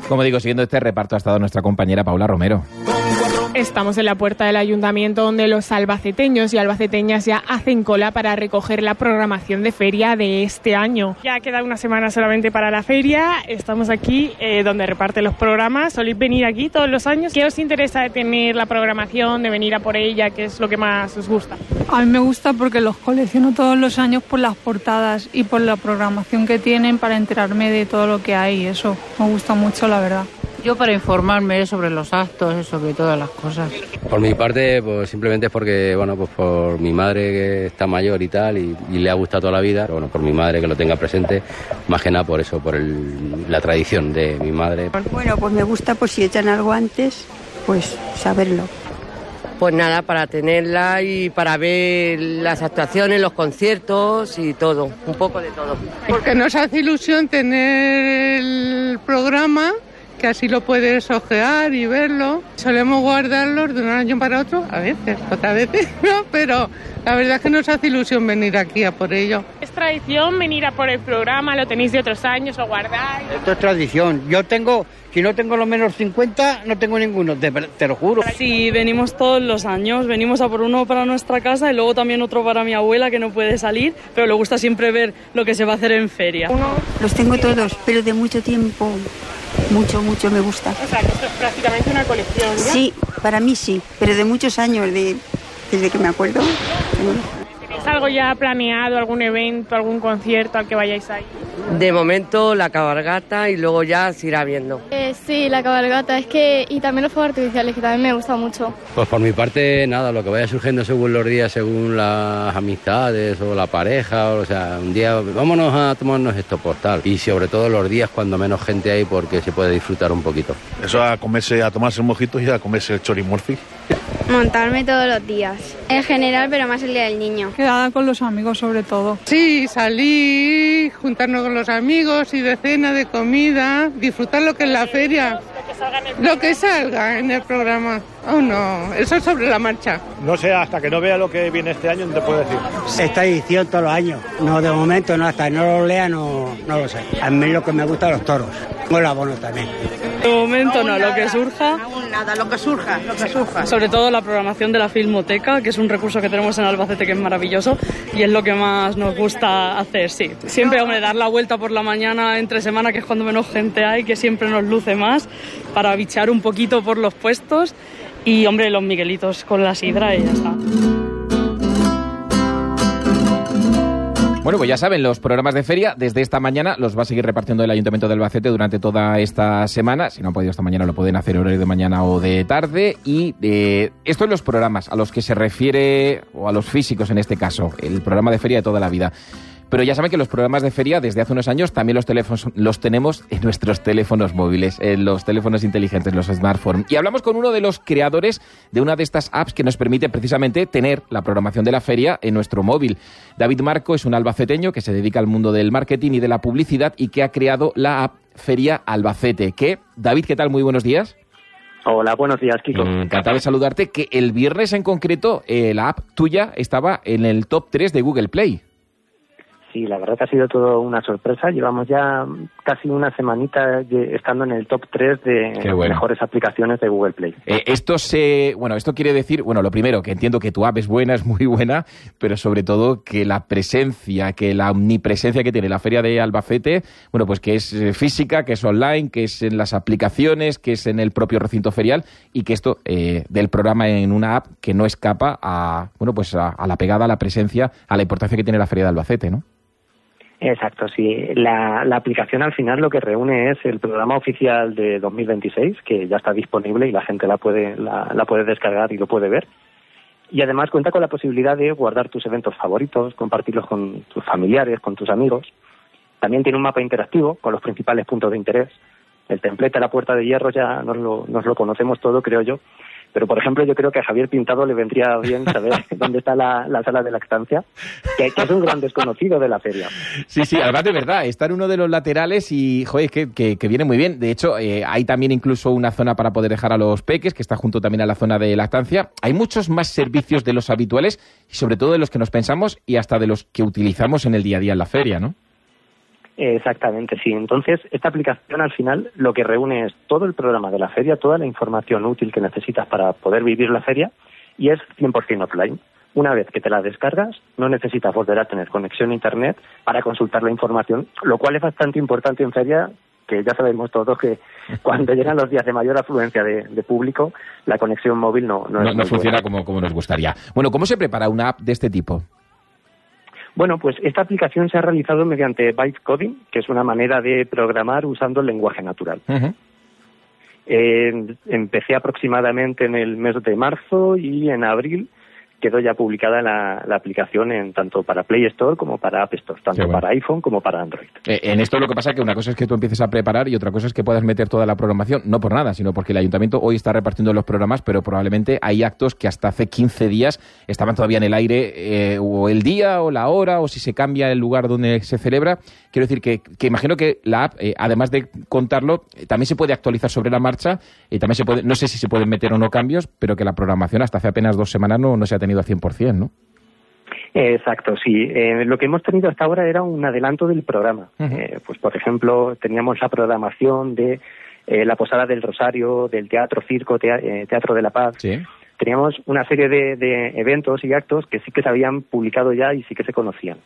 Como digo, siguiendo este reparto ha estado nuestra compañera Paula Romero. Estamos en la puerta del ayuntamiento donde los albaceteños y albaceteñas ya hacen cola para recoger la programación de feria de este año. Ya queda una semana solamente para la feria. Estamos aquí donde reparten los programas. ¿Soléis venir aquí todos los años? ¿Qué os interesa de tener la programación, de venir a por ella? ¿Qué es lo que más os gusta? A mí me gusta porque los colecciono todos los años por las portadas y por la programación que tienen para enterarme de todo lo que hay. Eso me gusta mucho, la verdad. Yo para informarme sobre los actos, sobre todas las cosas. Por mi parte, pues simplemente es porque, pues por mi madre que está mayor y tal, y le ha gustado toda la vida, pero por mi madre que lo tenga presente, más que nada por eso, por la tradición de mi madre. Bueno, pues me gusta por si echan algo antes, pues saberlo. Pues nada, para tenerla y para ver las actuaciones, los conciertos y todo, un poco de todo. Porque nos hace ilusión tener el programa, que así lo puedes ojear y verlo. Solemos guardarlos de un año para otro, a veces, otras veces no, pero la verdad es que nos hace ilusión venir aquí a por ello. ¿Es tradición venir a por el programa? ¿Lo tenéis de otros años? ¿Lo guardáis? Esto es tradición. Si no tengo los menos 50, no tengo ninguno, te lo juro. Sí, venimos todos los años. Venimos a por uno para nuestra casa y luego también otro para mi abuela, que no puede salir, pero le gusta siempre ver lo que se va a hacer en feria. Los tengo todos, pero de mucho tiempo. Mucho me gusta. O sea, que esto es prácticamente una colección, ¿ya? Sí, para mí sí, pero de muchos años, desde que me acuerdo. ¿Tenéis algo ya planeado, algún evento, algún concierto al que vayáis ahí? De momento la cabalgata y luego ya se irá viendo. Sí, la cabalgata, y también los fuegos artificiales, que también me gusta mucho. Pues por mi parte, nada, lo que vaya surgiendo según los días, según las amistades o la pareja, o sea, un día vámonos a tomarnos esto por tal. Y sobre todo los días cuando menos gente hay, porque se puede disfrutar un poquito. Eso a tomarse un mojito y a comerse el chorimorfi. Montarme todos los días, en general, pero más el día del niño. Quedada con los amigos sobre todo. Sí, salir, juntarnos con los amigos y de cena, de comida, disfrutar lo que es la feria. Lo que salga en el programa. Oh no, eso es sobre la marcha. No sé, hasta que no vea lo que viene este año no te puedo decir. Esta edición todos los años. No, de momento no, hasta que no lo lea no lo sé. A mí lo que me gustan los toros. Con el abono también. De momento no, lo que surja. Aún nada, lo que surja. Sobre todo la programación de la Filmoteca, que es un recurso que tenemos en Albacete que es maravilloso y es lo que más nos gusta hacer, sí. Siempre, dar la vuelta por la mañana entre semana, que es cuando menos gente hay, que siempre nos luce más, para bichear un poquito por los puestos y, los Miguelitos con la sidra y ya está. Bueno, pues ya saben, los programas de feria desde esta mañana los va a seguir repartiendo el Ayuntamiento de Albacete durante toda esta semana. Si no han podido esta mañana, lo pueden hacer horario de mañana o de tarde. Y esto en los programas a los que se refiere, o a los físicos en este caso, el programa de feria de toda la vida. Pero ya saben que los programas de feria desde hace unos años también los tenemos en nuestros teléfonos móviles, en los teléfonos inteligentes, los smartphones. Y hablamos con uno de los creadores de una de estas apps que nos permite precisamente tener la programación de la feria en nuestro móvil. David Marco es un albaceteño que se dedica al mundo del marketing y de la publicidad y que ha creado la app Feria Albacete. David, ¿qué tal? Muy buenos días. Hola, buenos días, Kiko. Encantado de saludarte. Que el viernes en concreto la app tuya estaba en el top 3 de Google Play. Sí, la verdad que ha sido todo una sorpresa. Llevamos ya casi una semanita estando en el top 3 de mejores aplicaciones de Google Play. Esto quiere decir, lo primero, que entiendo que tu app es buena, es muy buena, pero sobre todo que la omnipresencia que tiene la Feria de Albacete, pues que es física, que es online, que es en las aplicaciones, que es en el propio recinto ferial y que esto del programa en una app que no escapa a la pegada, a la presencia, a la importancia que tiene la Feria de Albacete, ¿no? Exacto, sí. La aplicación al final lo que reúne es el programa oficial de 2026, que ya está disponible y la gente la puede descargar y lo puede ver. Y además cuenta con la posibilidad de guardar tus eventos favoritos, compartirlos con tus familiares, con tus amigos. También tiene un mapa interactivo con los principales puntos de interés. El templete a la Puerta de Hierro ya nos lo conocemos todo, creo yo. Pero, por ejemplo, yo creo que a Javier Pintado le vendría bien saber dónde está la sala de lactancia, que es un gran desconocido de la feria. Sí, además de verdad, está en uno de los laterales y, que viene muy bien. De hecho, hay también incluso una zona para poder dejar a los peques, que está junto también a la zona de lactancia. Hay muchos más servicios de los habituales y sobre todo de los que nos pensamos y hasta de los que utilizamos en el día a día en la feria, ¿no? Exactamente, sí. Entonces, esta aplicación al final lo que reúne es todo el programa de la feria, toda la información útil que necesitas para poder vivir la feria, y es 100% offline. Una vez que te la descargas, no necesitas volver a tener conexión a Internet para consultar la información, lo cual es bastante importante en feria, que ya sabemos todos que cuando llegan los días de mayor afluencia de público, la conexión móvil no funciona como nos gustaría. Bueno, ¿cómo se prepara una app de este tipo? Bueno, pues esta aplicación se ha realizado mediante Byte Coding, que es una manera de programar usando el lenguaje natural. Uh-huh. Empecé aproximadamente en el mes de marzo y en abril quedó ya publicada la aplicación tanto para Play Store como para App Store, tanto para iPhone como para Android. En esto lo que pasa es que una cosa es que tú empieces a preparar y otra cosa es que puedas meter toda la programación, no por nada, sino porque el Ayuntamiento hoy está repartiendo los programas, pero probablemente hay actos que hasta hace 15 días estaban todavía en el aire, o el día o la hora, o si se cambia el lugar donde se celebra. Quiero decir que imagino que la app, además de contarlo, también se puede actualizar sobre la marcha, y también se puede, no sé si se pueden meter o no cambios, pero que la programación hasta hace apenas 2 semanas no se ha tenido al 100%, ¿no? Exacto, sí. Lo que hemos tenido hasta ahora era un adelanto del programa. Uh-huh. Pues, por ejemplo, teníamos la programación de la Posada del Rosario, del Teatro Circo, Teatro de la Paz. Sí. Teníamos una serie de eventos y actos que sí que se habían publicado ya y sí que se conocían.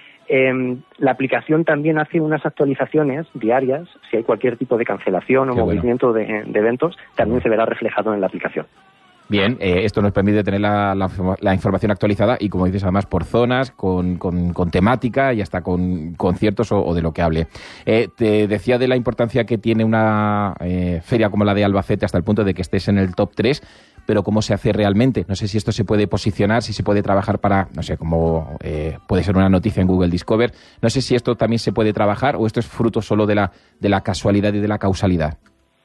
La aplicación también hace unas actualizaciones diarias. Si hay cualquier tipo de cancelación o movimiento de eventos, también se verá reflejado en la aplicación. Bien, esto nos permite tener la información actualizada y, como dices, además por zonas, con temática y hasta con conciertos o de lo que hable. Te decía de la importancia que tiene una feria como la de Albacete hasta el punto de que estés en el top 3, pero ¿cómo se hace realmente? No sé si esto se puede posicionar, si se puede trabajar para, no sé, como puede ser una noticia en Google Discover. No sé si esto también se puede trabajar o esto es fruto solo de la casualidad y de la causalidad.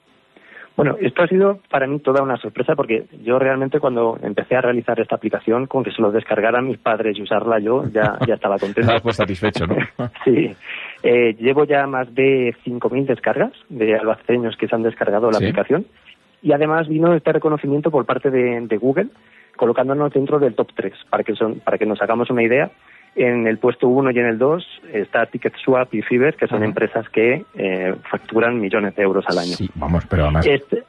Bueno, esto ha sido para mí toda una sorpresa porque yo realmente cuando empecé a realizar esta aplicación, con que se lo descargaran mis padres y usarla yo, ya estaba contento. Estabas pues satisfecho, ¿no? Sí. Llevo ya más de 5.000 descargas de albaceteños que se han descargado la aplicación, y además vino este reconocimiento por parte de Google, colocándonos dentro del top 3, para que nos hagamos una idea. En el puesto 1 y en el 2 está TicketSwap y Fiverr, que son empresas que facturan millones de euros al año. Sí, vamos, pero además...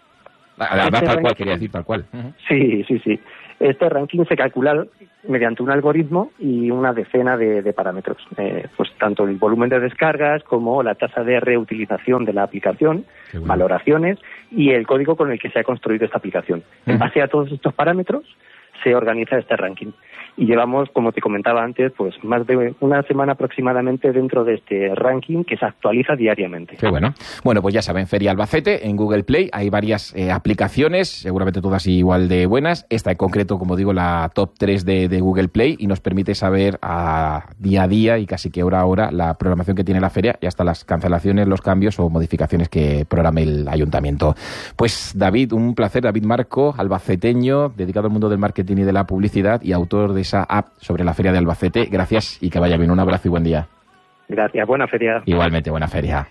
Además, tal cual, quería decir tal cual. Uh-huh. Sí. Este ranking se calcula mediante un algoritmo y una decena de parámetros. Pues tanto el volumen de descargas como la tasa de reutilización de la aplicación, valoraciones y el código con el que se ha construido esta aplicación. En base a todos estos parámetros se organiza este ranking. Y llevamos, como te comentaba antes, pues más de una semana aproximadamente dentro de este ranking que se actualiza diariamente. Qué bueno. Bueno, pues ya saben, Feria Albacete en Google Play. Hay varias aplicaciones, seguramente todas igual de buenas. Esta en concreto, como digo, la top 3 de Google Play, y nos permite saber día a día y casi que hora a hora la programación que tiene la feria y hasta las cancelaciones, los cambios o modificaciones que programe el Ayuntamiento. Pues David, un placer. David Marco, albaceteño, dedicado al mundo del marketing y de la publicidad y autor de esa app sobre la Feria de Albacete. Gracias y que vaya bien. Un abrazo y buen día. Gracias, buena feria. Igualmente, buena feria.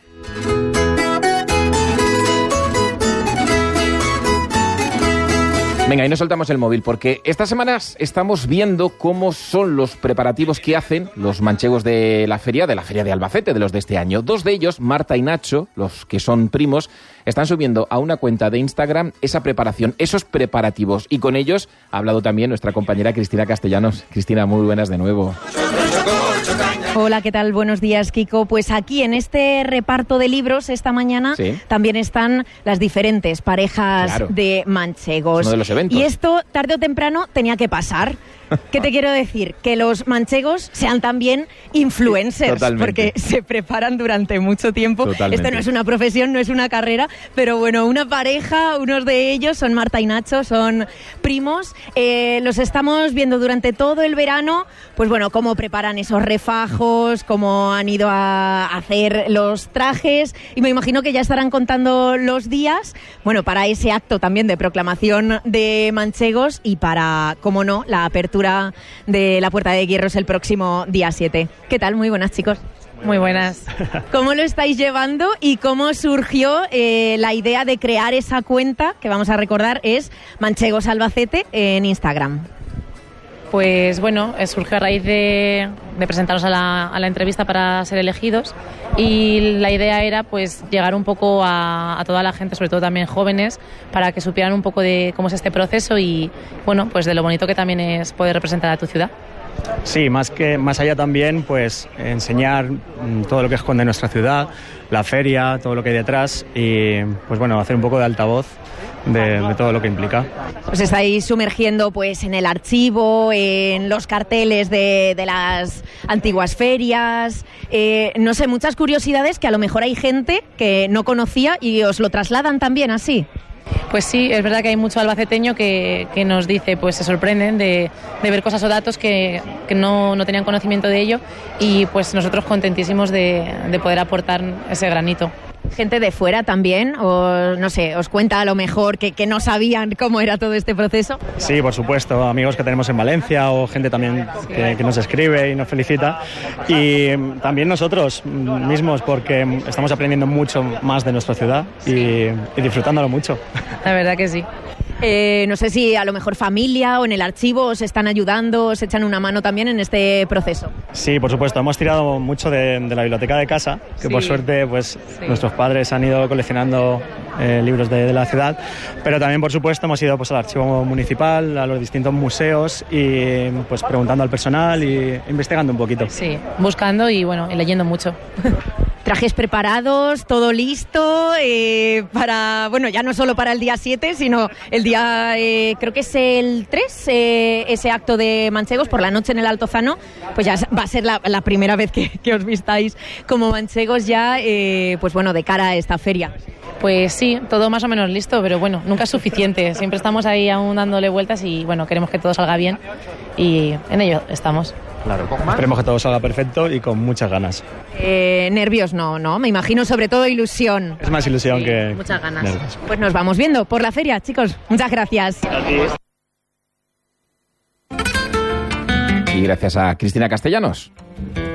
Venga, y nos soltamos el móvil porque estas semanas estamos viendo cómo son los preparativos que hacen los manchegos de la Feria de Albacete, de los de este año. 2 de ellos, Marta y Nacho, los que son primos, están subiendo a una cuenta de Instagram esa preparación, esos preparativos. Y con ellos ha hablado también nuestra compañera Cristina Castellanos. Cristina, muy buenas de nuevo. Hola, ¿qué tal? Buenos días, Kiko. Pues aquí en este reparto de libros esta mañana también están las diferentes parejas de manchegos. Uno de los eventos. Y esto, tarde o temprano, tenía que pasar. ¿Qué te quiero decir? Que los manchegos sean también influencers, porque se preparan durante mucho tiempo. Totalmente. Esto no es una profesión, no es una carrera, pero bueno, una pareja, unos de ellos son Marta y Nacho, son primos. Los estamos viendo durante todo el verano, pues bueno, cómo preparan esos refajos, cómo han ido a hacer los trajes, y me imagino que ya estarán contando los días, bueno, para ese acto también de proclamación de manchegos y para, como no, la apertura de la Puerta de Hierros el próximo día 7. ¿Qué tal? Muy buenas, chicos. Muy buenas. ¿Cómo lo estáis llevando y cómo surgió la idea de crear esa cuenta que, vamos a recordar, es Manchegos Albacete en Instagram? Pues bueno, surgió a raíz de presentarnos a la entrevista para ser elegidos, y la idea era pues llegar un poco a toda la gente, sobre todo también jóvenes, para que supieran un poco de cómo es este proceso y bueno, pues de lo bonito que también es poder representar a tu ciudad. Sí, más allá también, pues enseñar todo lo que esconde nuestra ciudad, la feria, todo lo que hay detrás y pues bueno, hacer un poco de altavoz de todo lo que implica. Os estáis sumergiendo pues en el archivo, en los carteles de las antiguas ferias, no sé, muchas curiosidades que a lo mejor hay gente que no conocía y os lo trasladan también así. Pues sí, es verdad que hay mucho albaceteño que nos dice, pues se sorprenden de ver cosas o datos que no tenían conocimiento de ello, y pues nosotros contentísimos de poder aportar ese granito. Gente de fuera también, o no sé, os cuenta a lo mejor que no sabían cómo era todo este proceso. Sí, por supuesto, amigos que tenemos en Valencia o gente también que nos escribe y nos felicita, y también nosotros mismos, porque estamos aprendiendo mucho más de nuestra ciudad y disfrutándolo mucho. La verdad que sí. No sé si a lo mejor familia o en el archivo os están ayudando, os echan una mano también en este proceso. Sí, por supuesto, hemos tirado mucho de la biblioteca de casa, que sí, por suerte pues sí, nuestros padres han ido coleccionando libros de la ciudad, pero también por supuesto hemos ido pues al archivo municipal, a los distintos museos y pues preguntando al personal y investigando un poquito. Sí, buscando y bueno, y leyendo mucho. Trajes preparados, todo listo para, bueno, ya no solo para el día 7, sino el día, creo que es el 3, ese acto de manchegos por la noche en el Altozano, pues ya va a ser la primera vez que os vistáis como manchegos ya, pues bueno, de cara a esta feria. Pues sí, todo más o menos listo, pero bueno, nunca es suficiente. Siempre estamos ahí aún dándole vueltas y bueno, queremos que todo salga bien y en ello estamos. Claro, esperemos que todo salga perfecto y con muchas ganas. Nervios no, me imagino sobre todo ilusión. Es más ilusión, sí, que muchas ganas. Nervios. Pues nos vamos viendo por la feria, chicos. Muchas gracias. Gracias. Y gracias a Cristina Castellanos.